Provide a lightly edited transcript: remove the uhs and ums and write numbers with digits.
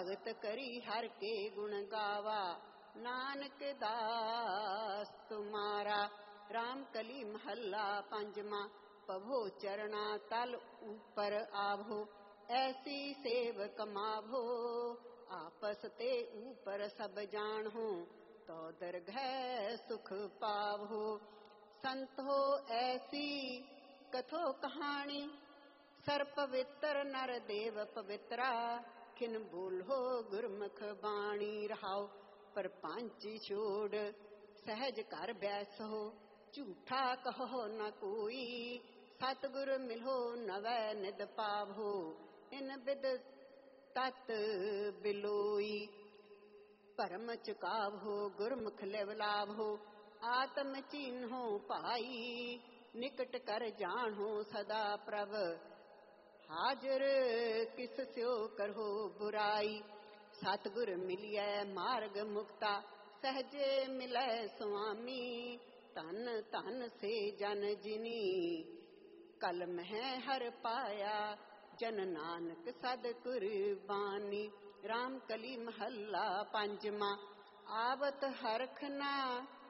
भगत करी हर के गुण गावा, नानक दास तुम्हारा। राम कली महला पंजवा, पभो चरणा तल ऊपर आवो, ऐसी सेव कमावो, आपस ते ऊपर सब जानहो, तो दरगह सुख पावो। संत हो ऐसी कथो कहानी, सर पवित्र नर देव पवित्रा, खिन बोलो गुरमुख बाणी रहाओ, पर पांची छोड़ सहज कर बैसो, झूठा कहो न कोई, सतगुर मिलो नवै निद पावो, इन बिद तत बिलोई। परम चुकावो गुरमुख लेवलावो, आत्म चिन्हो पाई, निकट कर जानो सदा प्रभ, हाजर किस स्यो करहो बुराई। सतगुर मिलिए मार्ग मुक्ता, सहजे मिलै स्वामी, धन धन से जन जिनी, कल मह हर पाया, जन नानक सद कुर्बानी। राम कली महला पंजवा, आवत हरख ना